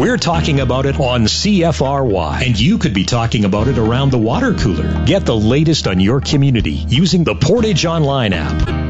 We're talking about it on CFRY, and you could be talking about it around the water cooler. Get the latest on your community using the Portage Online app.